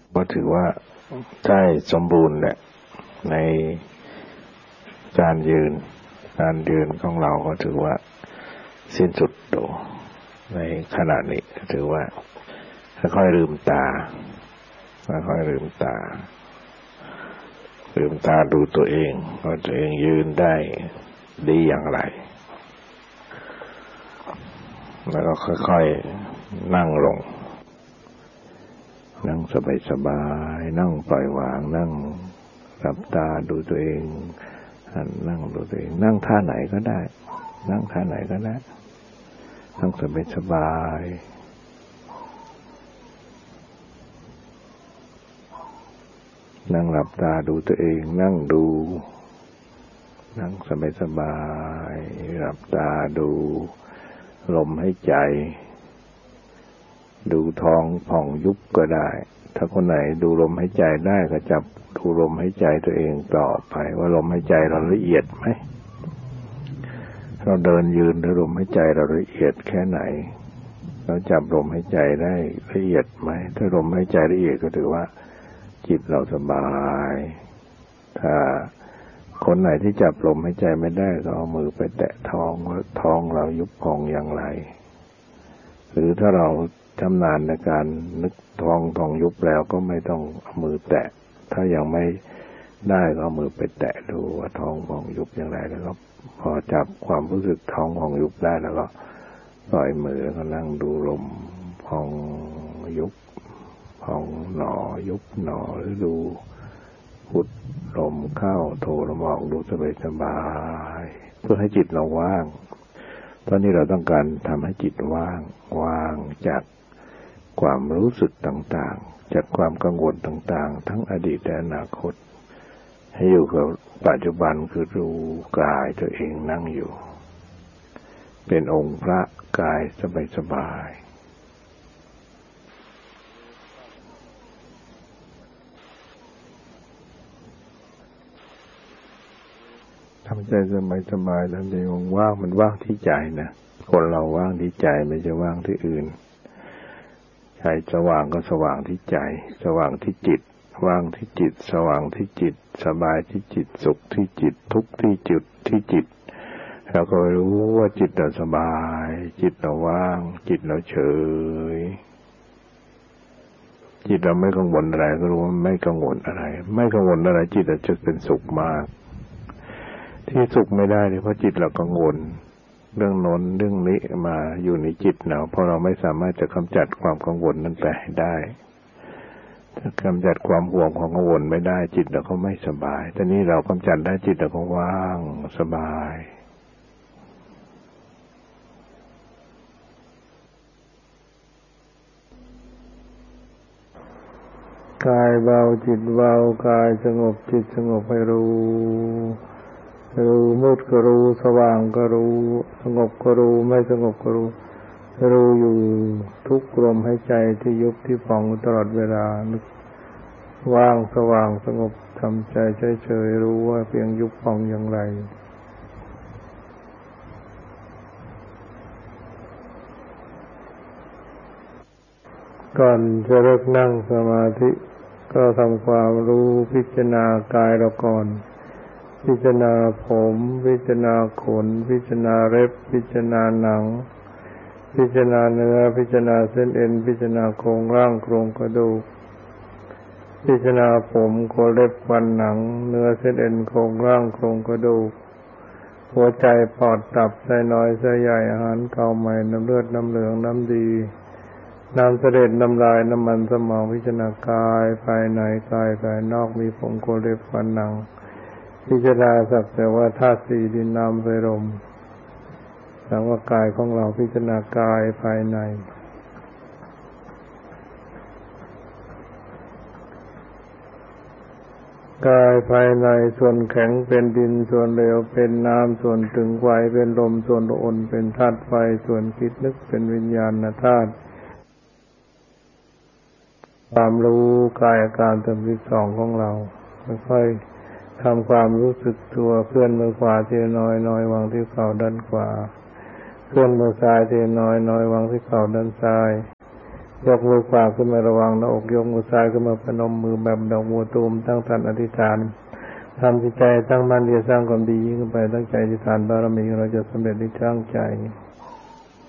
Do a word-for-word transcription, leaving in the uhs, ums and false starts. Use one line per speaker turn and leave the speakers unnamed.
ก็ถือว่าได้สมบูรณ์แหละในการยืนการยืนของเราก็ถือว่าสิ้นสุดโตในขณะนี้ถือว่าค่อยๆลืมตาค่อยๆลืมตาลืมตาดูตัวเองว่าตัวเองยืนได้ดีอย่างไรแล้วก็ค่อยๆนั่งลงนั่งสบายๆนั่งปล่อยวางนั่งหลับตาดูตัวเองนั่งดูตัวเองนั่งท่าไหนก็ได้นั่งท่าไหนก็ได้นั่งสบายๆนั่งหลับตาดูตัวเองนั่งดูนั่งสบายๆหลับตาดูลมหายใจดูท้องผ่องยุบก็ได้ถ้าคนไหนดูลมหายใจได้ก็จับดูลมหายใจตัวเองต่อไปว่าลมหายใจเราละเอียดไหมเราเดินยืนด้วยลมหายใจเราละเอียดแค่ไหนเราจับลมหายใจได้ละเอียดไหมถ้าลมหายใจละเอียดก็ถือว่าจิตเราสบายถ้าคนไหนที่จับลมหายใจไม่ได้ก็เอามือไปแตะท้องว่าท้องเรายุบพองอย่างไรหรือถ้าเราชำนาญในการนึกท้องท้องยุบแล้วก็ไม่ต้องเอามือแตะถ้ายังไม่ได้ก็เอามือไปแตะดูว่าท้องพองยุบอย่างไรแล้วก็พอจับความรู้สึกท้องพองยุบได้แล้วก็ปล่อยมือแล้วก็นั่งดูลมพองยุบพองหนอยุบหนอหรือดูพุทลมเข้าโทลมออกดูสบายๆเพื่อให้จิตเราว่างตอนนี้เราต้องการทำให้จิตว่างว่างจากความรู้สึกต่างๆจากความกังวลต่างๆทั้งอดีตและอนาคตให้อยู่กับปัจจุบันคือรู้กายตัวเองนั่งอยู่เป็นองค์พระกายสบายๆทำใจสบายๆทำใจว่างมันว่างที่ใจนะคนเราว่างที่ใจไม่ใช่ว่างที่อื่นใจสว่างก็สว่างที่ใจสว่างที่จิตว่างที่จิตสว่างที่จิตสบายที่จิตสุขที่จิตทุกข์ที่จิตที่จิตเราก็รู้ว่าจิตเราสบายจิตเราว่างจิตเราเฉยจิตเราไม่กังวลอะไรก็รู้ว่าไม่กังวลอะไรไม่กังวลอะไรจิตเราจะเป็นสุขมากที่สุขไม่ได้เพราะจิตเรากังวลเรื่องโน้นเรื่องนี้มาอยู่ในจิตเราเพราะเราไม่สามารถจะกำจัดความกังวลนั้นไปได้ถ้ากำจัดความห่วงของกังวลไม่ได้จิตเราก็ไม่สบายแต่นี้เรากำจัดได้จิตเราก็ว่างสบายกายเบาจิตเบากายสงบจิตสงบให้รู้รู้มืดก็รู้สว่างก็รู้สงบก็รู้ไม่สงบก็รู้รู้อยู่ทุกลมหายใจที่ยุบที่พองตลอดเวลานึกว่างสว่างสงบทำใจเฉยๆรู้ว่าเพียงยุบพองอย่างไรก่อนจะเลิกนั่งสมาธิก็ทำความรู้พิจารณากายเราก่อนพิจารณาผมพิจารณาขนพิจารณาเล็บพิจารณาหนังพิจารณาเนื้อพิจารณาเส้นเอ็นพิจารณาโครงร่างโครงกระดูกพิจารณาผมขนเล็บฟันหนังเนื้อเส้นเอ็นโครงร่างโครงกระดูกหัวใจปอดตับไส้น้อยไส้ใหญ่อาหารเก่าใหม่น้ำเลือดน้ำเหลืองน้ำดีน้ำเสด็จน้ำลายน้ำมันสมองพิจารณากายภายในกายภายนอกมีผมขนเล็บฟันหนังพิจารณาสักแต่ว่าธาตุสี่ดินน้ำไฟลมสังว่ากายของเราพิจารณากายภายในกายภายในส่วนแข็งเป็นดินส่วนเหลวเป็นน้ำส่วนตึงไหวเป็นลมส่วนอ่อนเป็นธาตุไฟส่วนคิดนึกเป็นวิญญาณธาตุความรู้กายอาการสามสิบสองของเราค่อยๆทำความรู้สึกตัวเคลื่อนมือขวาทีน้อยน้อยวางที่เข่าด้านขวาเคลื่อนมือซ้ายทีน้อยน้อยวางที่เข่าด้านซ้ายยกมือขวาขึ้นมาระวังหน้าอกยกมือซ้ายขึ้นมาพนมมือแบบดอกบัวตูมตั้งทันอธิษฐานทำจิตใจตั้งมั่นที่จะสร้างความดียิ่งขึ้นไปตั้งใจอธิษฐานบารมีเราจะสำเร็จในตั้งใจ